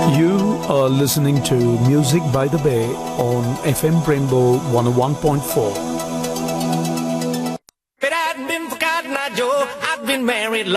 You are listening to Music by the Bay on FM Rainbow 101.4. But I'd been forgotten, I Joe. I'd been married